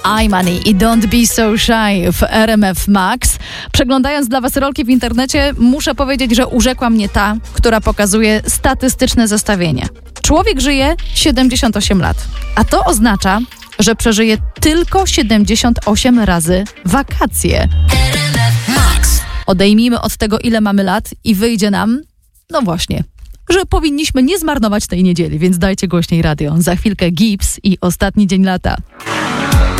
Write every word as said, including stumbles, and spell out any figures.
iMoney i Don't Be So Shy w R M F Max. Przeglądając dla was rolki w internecie, muszę powiedzieć, że urzekła mnie ta, która pokazuje statystyczne zestawienie. Człowiek żyje siedemdziesiąt osiem lat, a to oznacza, że przeżyje tylko siedemdziesiąt osiem razy wakacje. Max. Odejmijmy od tego, ile mamy lat i wyjdzie nam, no właśnie, że powinniśmy nie zmarnować tej niedzieli, więc dajcie głośniej radio. Za chwilkę Gibbs i Ostatni dzień lata.